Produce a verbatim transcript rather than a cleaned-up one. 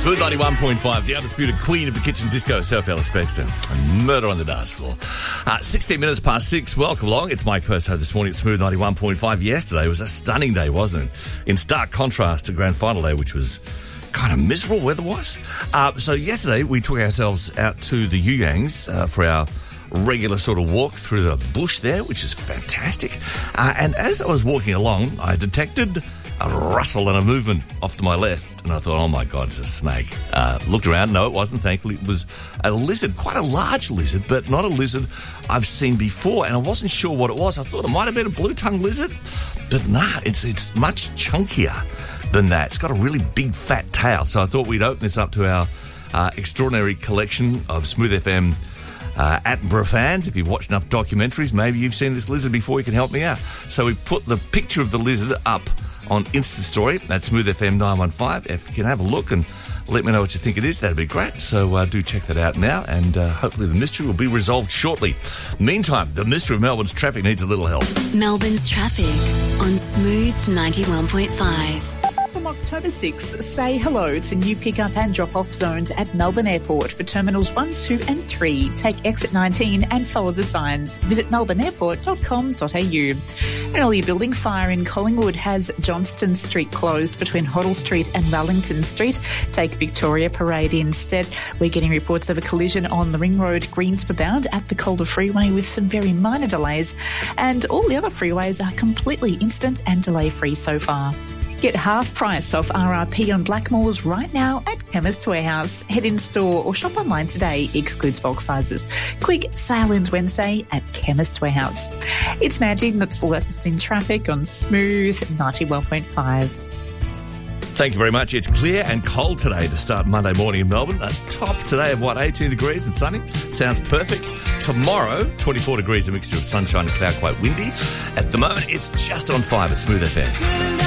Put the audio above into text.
Smooth ninety-one point five, the undisputed queen of the kitchen disco, Sarah Spexton. Murder on the dance floor. Uh, sixteen minutes past six. Welcome along. It's Mike Purso this morning at Smooth ninety-one point five. Yesterday was a stunning day, wasn't it? In stark contrast to Grand Final Day, which was kind of miserable weather-wise. Uh, so yesterday we took ourselves out to the Yuyangs uh, for our regular sort of walk through the bush there, which is fantastic. Uh, and as I was walking along, I detected a rustle and a movement off to my left. And I thought, oh, my God, it's a snake. Uh, looked around. No, it wasn't, thankfully. It was a lizard, quite a large lizard, but not a lizard I've seen before. And I wasn't sure what it was. I thought it might have been a blue-tongued lizard. But nah, it's it's much chunkier than that. It's got a really big, fat tail. So I thought we'd open this up to our uh, extraordinary collection of Smooth F M Uh, Attenborough fans. If you've watched enough documentaries, maybe you've seen this lizard before, you can help me out. So we put the picture of the lizard up on Insta Story at Smooth F M nine one five. If you can have a look and let me know what you think it is, that'd be great. So uh, do check that out now, and uh, hopefully the mystery will be resolved shortly. Meantime, the mystery of Melbourne's traffic needs a little help. Melbourne's traffic on Smooth ninety-one point five. From October sixth, say hello to new pick-up and drop-off zones at Melbourne Airport for Terminals one, two and three. Take exit nineteen and follow the signs. Visit melbourne airport dot com dot a u. An early building fire in Collingwood has Johnston Street closed between Hoddle Street and Wellington Street. Take Victoria Parade instead. We're getting reports of a collision on the Ring Road Greensborough bound at the Calder Freeway with some very minor delays. And all the other freeways are completely instant and delay-free so far. Get half price off R R P on Blackmores right now at Chemist Warehouse. Head in store or shop online today. Excludes bulk sizes. Quick sale ends Wednesday at Chemist Warehouse. It's Magic, that's the latest in traffic on Smooth ninety-one point five. Thank you very much. It's clear and cold today to start Monday morning in Melbourne. A top today of, what, eighteen degrees and sunny? Sounds perfect. Tomorrow, twenty-four degrees, a mixture of sunshine and cloud, quite windy. At the moment, it's just on five at Smooth F M.